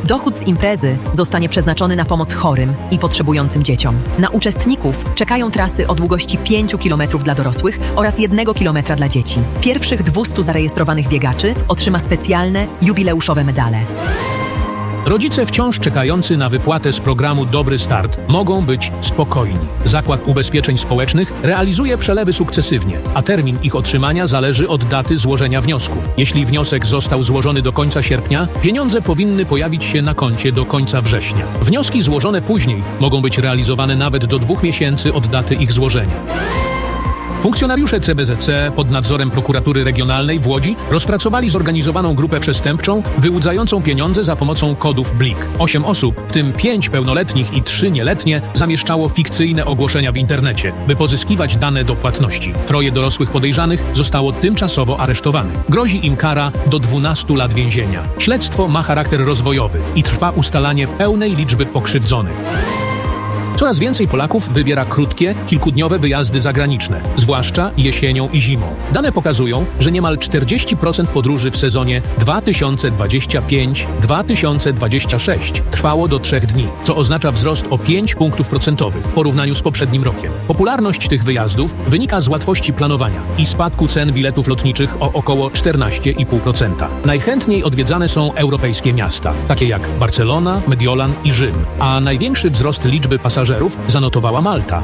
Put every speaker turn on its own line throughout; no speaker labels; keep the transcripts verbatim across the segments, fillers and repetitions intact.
Dochód z imprezy zostanie przeznaczony na pomoc chorym i potrzebującym dzieciom. Na uczestników czekają trasy o długości pięciu kilometrów dla dorosłych oraz jednego kilometra dla dzieci. Pierwszych dwustu zarejestrowanych biegaczy otrzyma specjalne, jubileuszowe medale.
Rodzice wciąż czekający na wypłatę z programu Dobry Start mogą być spokojni. Zakład Ubezpieczeń Społecznych realizuje przelewy sukcesywnie, a termin ich otrzymania zależy od daty złożenia wniosku. Jeśli wniosek został złożony do końca sierpnia, pieniądze powinny pojawić się na koncie do końca września. Wnioski złożone później mogą być realizowane nawet do dwóch miesięcy od daty ich złożenia. Funkcjonariusze C B Z C pod nadzorem Prokuratury Regionalnej w Łodzi rozpracowali zorganizowaną grupę przestępczą wyłudzającą pieniądze za pomocą kodów Blik. Osiem osób, w tym pięć pełnoletnich i trzy nieletnie, zamieszczało fikcyjne ogłoszenia w internecie, by pozyskiwać dane do płatności. Troje dorosłych podejrzanych zostało tymczasowo aresztowanych. Grozi im kara do dwunastu lat więzienia. Śledztwo ma charakter rozwojowy i trwa ustalanie pełnej liczby pokrzywdzonych. Coraz więcej Polaków wybiera krótkie, kilkudniowe wyjazdy zagraniczne, zwłaszcza jesienią i zimą. Dane pokazują, że niemal czterdzieści procent podróży w sezonie dwa tysiące dwudziestym piątym do dwa tysiące dwudziestego szóstego trwało do trzech dni, co oznacza wzrost o pięć punktów procentowych w porównaniu z poprzednim rokiem. Popularność tych wyjazdów wynika z łatwości planowania i spadku cen biletów lotniczych o około czternaście i pół procent. Najchętniej odwiedzane są europejskie miasta, takie jak Barcelona, Mediolan i Rzym, a największy wzrost liczby pasażerów zanotowała Malta.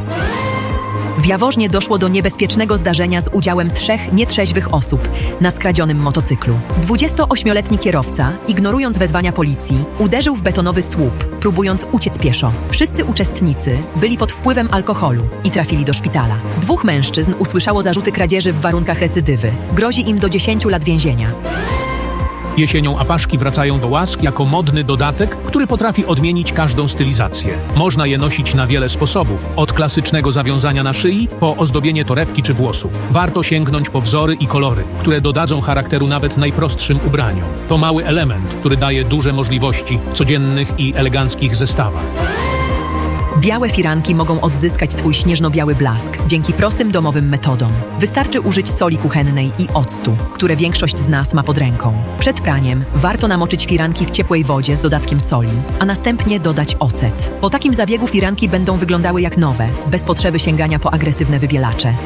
W Jaworznie doszło do niebezpiecznego zdarzenia z udziałem trzech nietrzeźwych osób na skradzionym motocyklu. dwudziestoośmioletni kierowca, ignorując wezwania policji, uderzył w betonowy słup, próbując uciec pieszo. Wszyscy uczestnicy byli pod wpływem alkoholu i trafili do szpitala. Dwóch mężczyzn usłyszało zarzuty kradzieży w warunkach recydywy. Grozi im do dziesięciu lat więzienia.
Jesienią apaszki wracają do łask jako modny dodatek, który potrafi odmienić każdą stylizację. Można je nosić na wiele sposobów, od klasycznego zawiązania na szyi po ozdobienie torebki czy włosów. Warto sięgnąć po wzory i kolory, które dodadzą charakteru nawet najprostszym ubraniom. To mały element, który daje duże możliwości w codziennych i eleganckich zestawach.
Białe firanki mogą odzyskać swój śnieżno-biały blask dzięki prostym domowym metodom. Wystarczy użyć soli kuchennej i octu, które większość z nas ma pod ręką. Przed praniem warto namoczyć firanki w ciepłej wodzie z dodatkiem soli, a następnie dodać ocet. Po takim zabiegu firanki będą wyglądały jak nowe, bez potrzeby sięgania po agresywne wybielacze.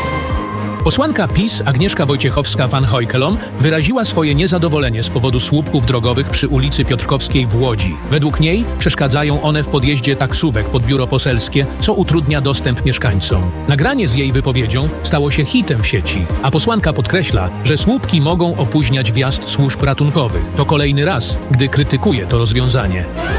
Posłanka PiS Agnieszka Wojciechowska-Van Heukelom wyraziła swoje niezadowolenie z powodu słupków drogowych przy ulicy Piotrkowskiej w Łodzi. Według niej przeszkadzają one w podjeździe taksówek pod biuro poselskie, co utrudnia dostęp mieszkańcom. Nagranie z jej wypowiedzią stało się hitem w sieci, a posłanka podkreśla, że słupki mogą opóźniać wjazd służb ratunkowych. To kolejny raz, gdy krytykuje to rozwiązanie.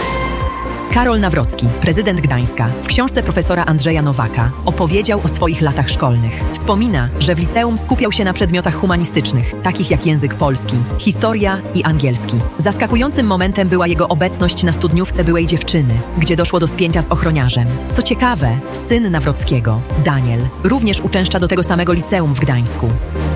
Karol Nawrocki, prezydent Gdańska, w książce profesora Andrzeja Nowaka opowiedział o swoich latach szkolnych. Wspomina, że w liceum skupiał się na przedmiotach humanistycznych, takich jak język polski, historia i angielski. Zaskakującym momentem była jego obecność na studniówce byłej dziewczyny, gdzie doszło do spięcia z ochroniarzem. Co ciekawe, syn Nawrockiego, Daniel, również uczęszcza do tego samego liceum w Gdańsku.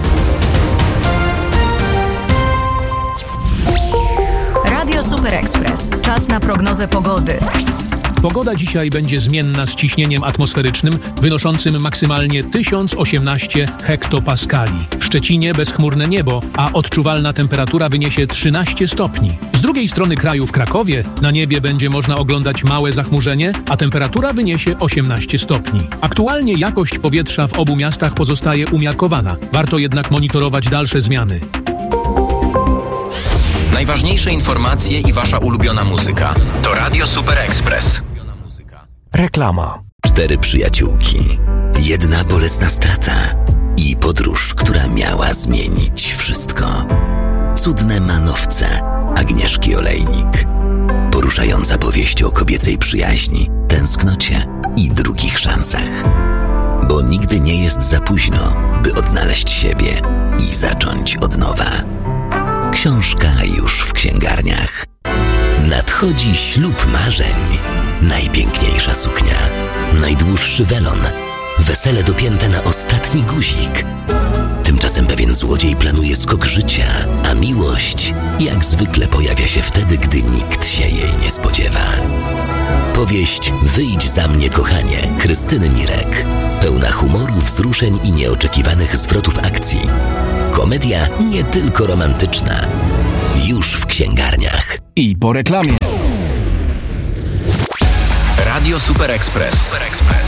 Radio Super Express. Czas na prognozę pogody.
Pogoda dzisiaj będzie zmienna z ciśnieniem atmosferycznym wynoszącym maksymalnie tysiąc osiemnaście hektopaskali. W Szczecinie bezchmurne niebo, a odczuwalna temperatura wyniesie trzynaście stopni. Z drugiej strony kraju w Krakowie na niebie będzie można oglądać małe zachmurzenie, a temperatura wyniesie osiemnaście stopni. Aktualnie jakość powietrza w obu miastach pozostaje umiarkowana. Warto jednak monitorować dalsze zmiany.
Najważniejsze informacje i wasza ulubiona muzyka. To Radio Super Express.
Reklama. Cztery przyjaciółki. Jedna bolesna strata. I podróż, która miała zmienić wszystko. Cudne manowce Agnieszki Olejnik. Poruszająca powieść o kobiecej przyjaźni, tęsknocie i drugich szansach. Bo nigdy nie jest za późno, by odnaleźć siebie i zacząć od nowa. Książka już w księgarniach. Nadchodzi ślub marzeń. Najpiękniejsza suknia. Najdłuższy welon. Wesele dopięte na ostatni guzik. Tymczasem pewien złodziej planuje skok życia, a miłość jak zwykle pojawia się wtedy, gdy nikt się jej nie spodziewa. Powieść Wyjdź za mnie, kochanie, Krystyny Mirek. Pełna humoru, wzruszeń i nieoczekiwanych zwrotów akcji. Komedia nie tylko romantyczna. Już w księgarniach.
I po reklamie.
Radio Super Express. Super Express.